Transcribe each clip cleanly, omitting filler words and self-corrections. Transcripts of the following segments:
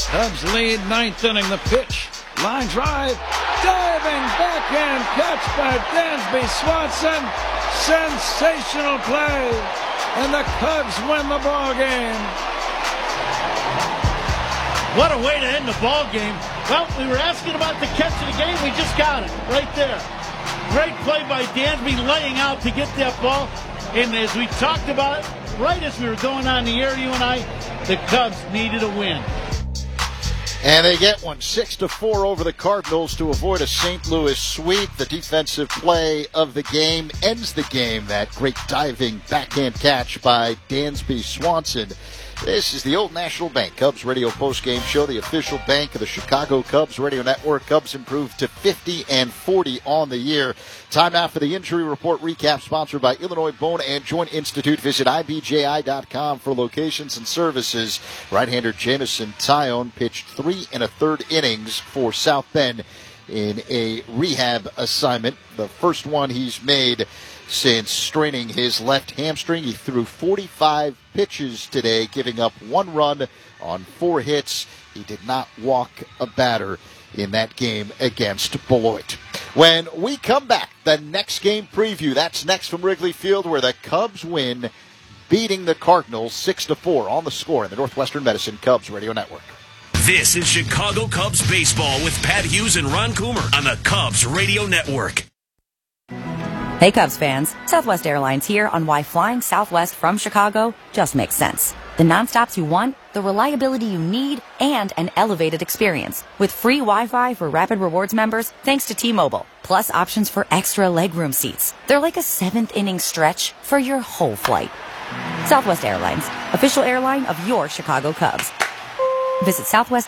Cubs lead ninth inning. The pitch. Line drive. Diving backhand catch by Dansby Swanson. Sensational play. And the Cubs win the ball game. What a way to end the ball game. Well, we were asking about the catch of the game. We just got it right there. Great play by Dansby laying out to get that ball. And as we talked about it, right as we were going on the air, you and I, the Cubs needed a win. And they get one 6-4 over the Cardinals to avoid a St. Louis sweep. The defensive play of the game ends the game. That great diving backhand catch by Dansby Swanson. This is the Old National Bank Cubs radio postgame show, the official bank of the Chicago Cubs radio network. Cubs improved to 50-40 on the year. Time now for the injury report recap, sponsored by Illinois Bone and Joint Institute. Visit IBJI.com for locations and services. Right-hander Jameson Taillon pitched 3 1/3 innings for South Bend in a rehab assignment. The first one he's made since straining his left hamstring. He threw 45 pitches today, giving up 1 run on 4 hits. He did not walk a batter in that game against Beloit. When we come back, the next game preview, that's next from Wrigley Field, where the Cubs win, beating the Cardinals 6-4 on the score in the Northwestern Medicine Cubs Radio Network. This is Chicago Cubs baseball with Pat Hughes and Ron Coomer on the Cubs Radio Network. Hey Cubs fans, Southwest Airlines here on why flying Southwest from Chicago just makes sense. The nonstops you want, the reliability you need, and an elevated experience. With free Wi-Fi for Rapid Rewards members thanks to T-Mobile, plus options for extra legroom seats. They're like a 7th inning stretch for your whole flight. Southwest Airlines, official airline of your Chicago Cubs. Visit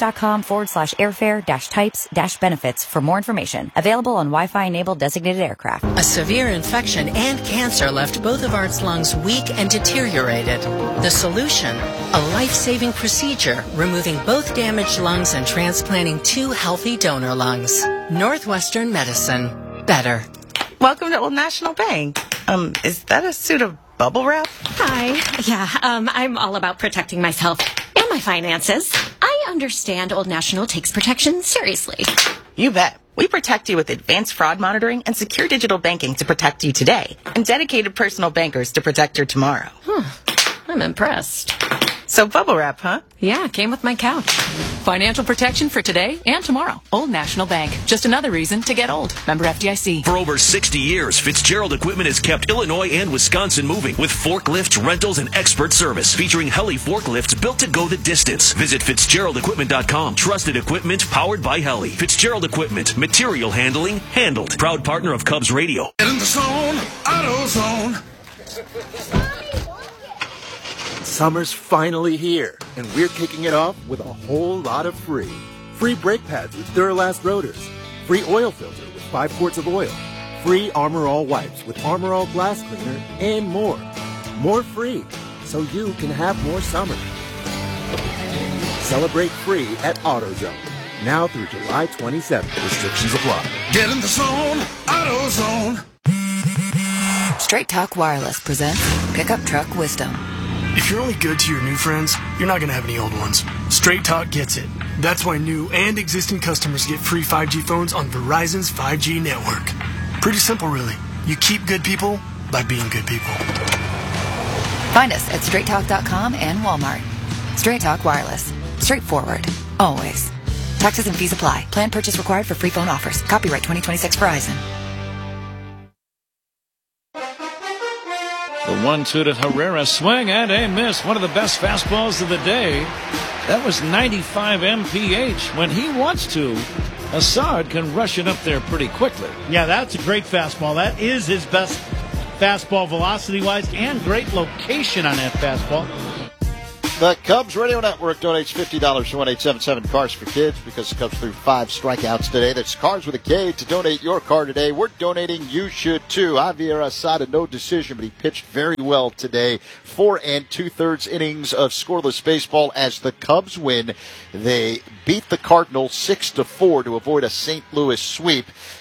southwest.com/airfare-types-benefits for more information. Available on Wi-Fi-enabled designated aircraft. A severe infection and cancer left both of Art's lungs weak and deteriorated. The solution? A life-saving procedure, removing both damaged lungs and transplanting 2 healthy donor lungs. Northwestern Medicine. Better. Welcome to Old National Bank. Is that a suit of bubble wrap? Hi. Yeah, I'm all about protecting myself and my finances. I understand Old National takes protection seriously. You bet. We protect you with advanced fraud monitoring and secure digital banking to protect you today, and dedicated personal bankers to protect your tomorrow. I'm impressed. So bubble wrap, huh? Yeah, came with my couch. Financial protection for today and tomorrow. Old National Bank. Just another reason to get old. Member FDIC. For over 60 years, Fitzgerald Equipment has kept Illinois and Wisconsin moving with forklifts, rentals, and expert service. Featuring Heli forklifts built to go the distance. Visit FitzgeraldEquipment.com. Trusted equipment powered by Heli. Fitzgerald Equipment. Material handling handled. Proud partner of Cubs Radio. Get in the zone. AutoZone. Summer's finally here, and we're kicking it off with a whole lot of free. Free brake pads with Duralast rotors. Free oil filter with 5 quarts of oil. Free Armor All wipes with Armor All glass cleaner, and more. More free, so you can have more summer. Celebrate free at AutoZone. Now through July 27th. Restrictions apply. Get in the zone. AutoZone. Straight Talk Wireless presents Pickup Truck Wisdom. If you're only good to your new friends, you're not going to have any old ones. Straight Talk gets it. That's why new and existing customers get free 5G phones on Verizon's 5G network. Pretty simple, really. You keep good people by being good people. Find us at straighttalk.com and Walmart. Straight Talk Wireless. Straightforward. Always. Taxes and fees apply. Plan purchase required for free phone offers. Copyright 2026 Verizon. The 1-2 to Herrera, swing and a miss. One of the best fastballs of the day. That was 95 mph. When he wants to, Assad can rush it up there pretty quickly. Yeah, that's a great fastball. That is his best fastball velocity-wise and great location on that fastball. The Cubs Radio Network donates $50 to 1-877 Cars for Kids because the Cubs threw 5 strikeouts today. That's Cars with a K. To donate your car today, we're donating. You should too. Javier Assad, no decision, but he pitched very well today. 4 2/3 innings of scoreless baseball as the Cubs win. They beat the Cardinals 6-4 to avoid a St. Louis sweep.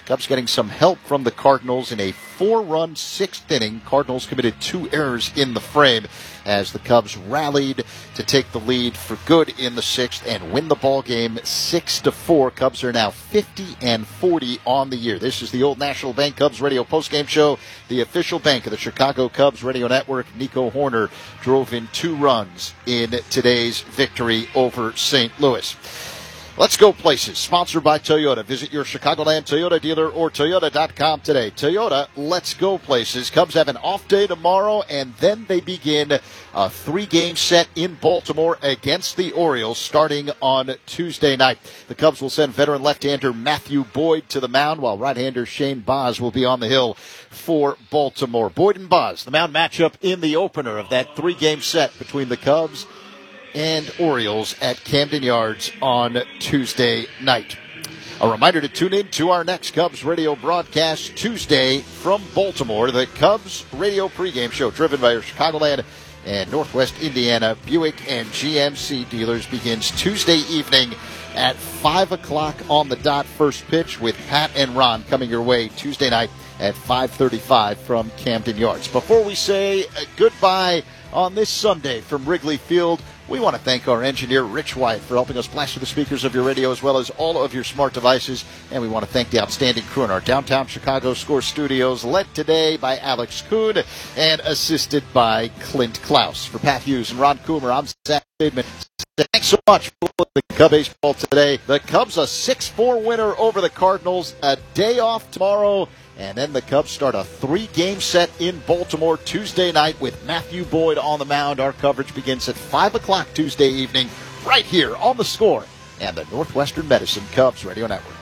Cubs getting some help from the Cardinals in a 4-run 6th inning. Cardinals committed 2 errors in the frame as the Cubs rallied to take the lead for good in the 6th and win the ball game 6-4. Cubs are now 50-40 on the year. This is the Old National Bank Cubs Radio postgame show, the official bank of the Chicago Cubs radio network. Nico Horner drove in 2 runs in today's victory over St. Louis. Let's go places. Sponsored by Toyota. Visit your Chicagoland Toyota dealer or Toyota.com today. Toyota, let's go places. Cubs have an off day tomorrow, and then they begin a 3-game set in Baltimore against the Orioles starting on Tuesday night. The Cubs will send veteran left-hander Matthew Boyd to the mound, while right-hander Shane Baz will be on the hill for Baltimore. Boyd and Baz, the mound matchup in the opener of that 3-game set between the Cubs and Orioles at Camden Yards on Tuesday night. A reminder to tune in to our next Cubs radio broadcast Tuesday from Baltimore. The Cubs radio pregame show, driven by your Chicagoland and Northwest Indiana Buick and GMC dealers, begins Tuesday evening at 5 o'clock on the dot. First pitch with Pat and Ron coming your way Tuesday night at 5:35 from Camden Yards. Before we say goodbye on this Sunday from Wrigley Field, we want to thank our engineer, Rich White, for helping us blast through the speakers of your radio as well as all of your smart devices. And we want to thank the outstanding crew in our downtown Chicago Score Studios, led today by Alex Kuhn and assisted by Clint Klaus. For Pat Hughes and Ron Coomer, I'm Zach Bateman. Thanks so much for the Cub baseball today. The Cubs a 6-4 winner over the Cardinals. A day off tomorrow. And then the Cubs start a 3-game set in Baltimore Tuesday night with Matthew Boyd on the mound. Our coverage begins at 5 o'clock Tuesday evening right here on The Score and the Northwestern Medicine Cubs Radio Network.